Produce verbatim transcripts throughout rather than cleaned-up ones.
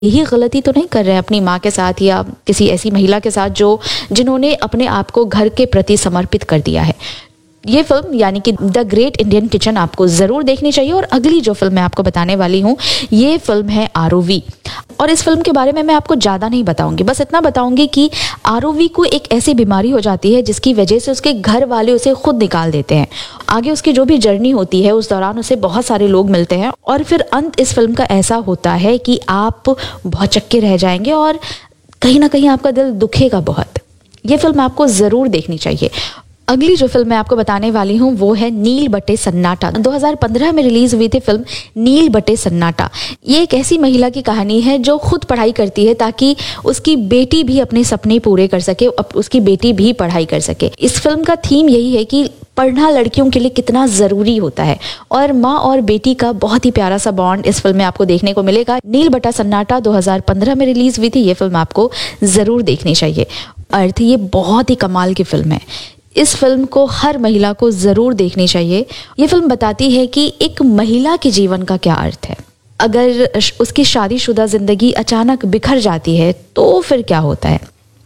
यही गलती तो नहीं कर रहे हैं अपनी माँ के साथ या किसी ऐसी महिला के साथ जो जिन्होंने अपने आप को घर के प्रति समर्पित कर दिया है। ये फिल्म यानी कि द ग्रेट इंडियन किचन आपको ज़रूर देखनी चाहिए। और अगली जो फिल्म मैं आपको बताने वाली हूँ ये फिल्म है आर ओ वी। और इस फिल्म के बारे में मैं आपको ज़्यादा नहीं बताऊंगी, बस इतना बताऊंगी कि आर ओ वी को एक ऐसी बीमारी हो जाती है जिसकी वजह से उसके घर वाले उसे खुद निकाल देते हैं। आगे उसकी जो भी जर्नी होती है उस दौरान उसे बहुत सारे लोग मिलते हैं और फिर अंत इस फिल्म का ऐसा होता है कि आप भौचक्के रह जाएंगे और कहीं ना कहीं आपका दिल दुखेगा बहुत। ये फिल्म आपको ज़रूर देखनी चाहिए। अगली जो फिल्म मैं आपको बताने वाली हूँ वो है नील बटे सन्नाटा। दो हज़ार पंद्रह में रिलीज हुई थी फिल्म नील बटे सन्नाटा। ये एक ऐसी महिला की कहानी है जो खुद पढ़ाई करती है ताकि उसकी बेटी भी अपने सपने पूरे कर सके, उसकी बेटी भी पढ़ाई कर सके। इस फिल्म का थीम यही है कि पढ़ना लड़कियों के लिए कितना ज़रूरी होता है और माँ और बेटी का बहुत ही प्यारा सा बॉन्ड इस फिल्म में आपको देखने को मिलेगा। नील बटा सन्नाटा दो हज़ार पंद्रह में रिलीज हुई थी। ये फिल्म आपको ज़रूर देखनी चाहिए। अर्थ ये बहुत ही कमाल की फिल्म है। इस फिल्म को हर महिला को ज़रूर देखनी चाहिए। ये फिल्म बताती है कि एक महिला के जीवन का क्या अर्थ है। अगर उसकी शादीशुदा ज़िंदगी अचानक बिखर जाती है तो फिर क्या होता है।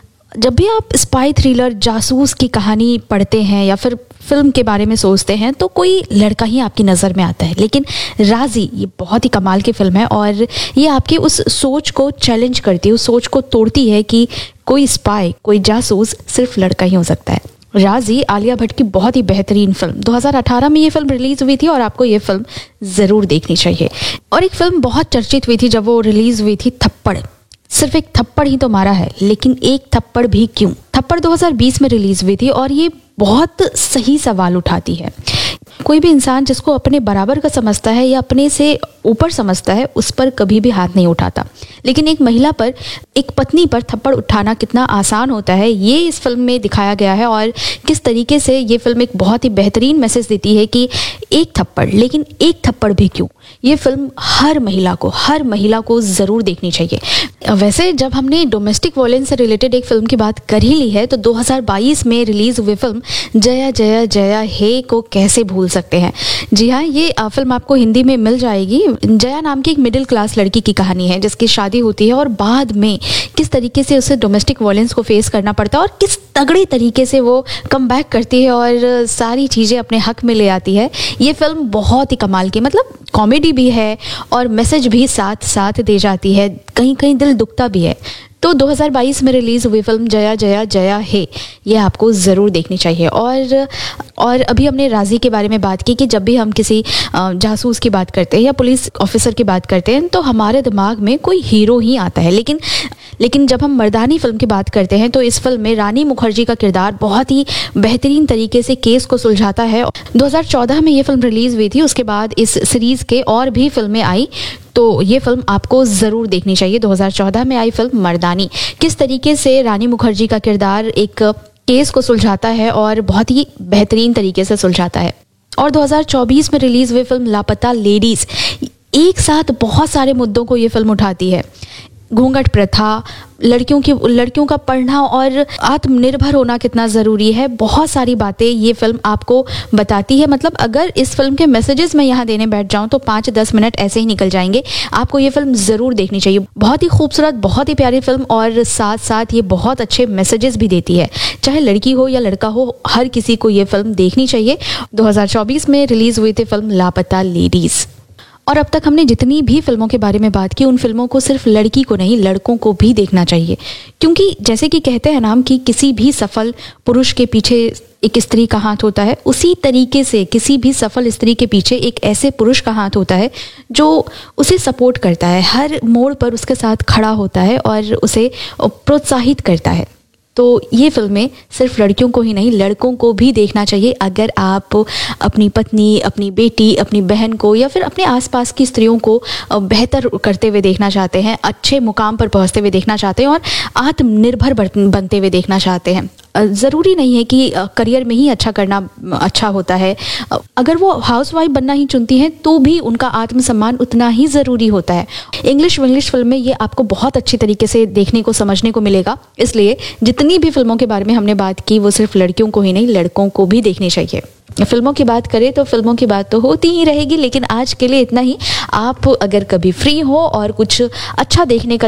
जब भी आप स्पाई थ्रिलर जासूस की कहानी पढ़ते हैं या फिर फिल्म के बारे में सोचते हैं तो कोई लड़का ही आपकी नज़र में आता है, लेकिन राजी ये बहुत ही कमाल की फिल्म है और ये आपकी उस सोच को चैलेंज करती है, उस सोच को तोड़ती है कि कोई स्पाई, कोई जासूस सिर्फ लड़का ही हो सकता है। राजी आलिया भट्ट की बहुत ही बेहतरीन फिल्म। दो हज़ार अठारह में ये फिल्म रिलीज हुई थी और आपको ये फिल्म ज़रूर देखनी चाहिए। और एक फिल्म बहुत चर्चित हुई थी जब वो रिलीज हुई थी, थप्पड़। सिर्फ एक थप्पड़ ही तो मारा है, लेकिन एक थप्पड़ भी क्यों। थप्पड़ दो हज़ार बीस में रिलीज हुई थी और ये बहुत सही सवाल उठाती है। कोई भी इंसान जिसको अपने बराबर का समझता है या अपने से ऊपर समझता है उस पर कभी भी हाथ नहीं उठाता, लेकिन एक महिला पर, एक पत्नी पर थप्पड़ उठाना कितना आसान होता है ये इस फिल्म में दिखाया गया है। और किस तरीके से ये फिल्म एक बहुत ही बेहतरीन मैसेज देती है कि एक थप्पड़, लेकिन एक थप्पड़ भी क्यों। ये फिल्म हर महिला को हर महिला को ज़रूर देखनी चाहिए। वैसे जब हमने डोमेस्टिक वायलेंस से रिलेटेड एक फिल्म की बात कर ही ली है तो दो हज़ार बाईस में रिलीज हुई फिल्म जया जया जया हे को कैसे भूल सकते हैं। जी हाँ, ये फिल्म आपको हिंदी में मिल जाएगी। जया नाम की एक मिडिल क्लास लड़की की कहानी है जिसकी शादी होती है और बाद में किस तरीके से उसे डोमेस्टिक वायलेंस को फेस करना पड़ता है और किस तगड़े तरीके से वो कम बैक करती है और सारी चीज़ें अपने हक में ले आती है। ये फिल्म बहुत ही कमाल की, मतलब कॉमेडी भी है और मैसेज भी साथ साथ दे जाती है, कहीं कहीं दिल दुखता भी है। तो दो हज़ार बाईस में रिलीज़ हुई फिल्म जया जया जया हे ये आपको ज़रूर देखनी चाहिए। और और अभी हमने राजी के बारे में बात की कि जब भी हम किसी जासूस की बात करते हैं या पुलिस ऑफिसर की बात करते हैं तो हमारे दिमाग में कोई हीरो ही आता है, लेकिन लेकिन जब हम मर्दानी फिल्म की बात करते हैं तो इस फिल्म में रानी मुखर्जी का किरदार बहुत ही बेहतरीन तरीके से केस को सुलझाता है। दो हज़ार चौदह में ये फिल्म रिलीज़ हुई थी, उसके बाद इस सीरीज़ के और भी फिल्में आई, तो ये फिल्म आपको ज़रूर देखनी चाहिए। दो हज़ार चौदह में आई फिल्म मर्दानी, किस तरीके से रानी मुखर्जी का किरदार एक केस को सुलझाता है और बहुत ही बेहतरीन तरीके से सुलझाता है। और दो हज़ार चौबीस में रिलीज़ हुई फिल्म लापता लेडीज़ एक साथ बहुत सारे मुद्दों को ये फिल्म उठाती है। घूंघट प्रथा, लड़कियों की लड़कियों का पढ़ना और आत्मनिर्भर होना कितना ज़रूरी है, बहुत सारी बातें ये फिल्म आपको बताती है। मतलब अगर इस फिल्म के मैसेजेस मैं यहाँ देने बैठ जाऊँ तो पाँच दस मिनट ऐसे ही निकल जाएंगे। आपको ये फिल्म ज़रूर देखनी चाहिए। बहुत ही खूबसूरत, बहुत ही प्यारी फिल्म और साथ साथ ये बहुत अच्छे मैसेजेस भी देती है। चाहे लड़की हो या लड़का हो, हर किसी को ये फिल्म देखनी चाहिए। दो हज़ार चौबीस में रिलीज़ हुई थी फिल्म लापता लेडीज़। और अब तक हमने जितनी भी फिल्मों के बारे में बात की उन फिल्मों को सिर्फ लड़की को नहीं लड़कों को भी देखना चाहिए, क्योंकि जैसे कि कहते हैं नाम कि किसी भी सफल पुरुष के पीछे एक स्त्री का हाथ होता है, उसी तरीके से किसी भी सफल स्त्री के पीछे एक ऐसे पुरुष का हाथ होता है जो उसे सपोर्ट करता है, हर मोड़ पर उसके साथ खड़ा होता है और उसे प्रोत्साहित करता है। तो ये फिल्में सिर्फ लड़कियों को ही नहीं लड़कों को भी देखना चाहिए। अगर आप अपनी पत्नी, अपनी बेटी, अपनी बहन को या फिर अपने आसपास की स्त्रियों को बेहतर करते हुए देखना चाहते हैं, अच्छे मुकाम पर पहुंचते हुए देखना चाहते हैं और आत्मनिर्भर बनते हुए देखना चाहते हैं, ज़रूरी नहीं है कि करियर में ही अच्छा करना अच्छा होता है। अगर वो हाउसवाइफ बनना ही चुनती हैं तो भी उनका आत्मसम्मान उतना ही ज़रूरी होता है। इंग्लिश इंग्लिश फिल्म में ये आपको बहुत अच्छी तरीके से देखने को समझने को मिलेगा। इसलिए जितनी भी फिल्मों के बारे में हमने बात की वो सिर्फ लड़कियों को ही नहीं लड़कों को भी देखनी चाहिए। फिल्मों की बात करें तो फिल्मों की बात तो होती ही रहेगी, लेकिन आज के लिए इतना ही। आप अगर कभी फ्री हो और कुछ अच्छा देखने का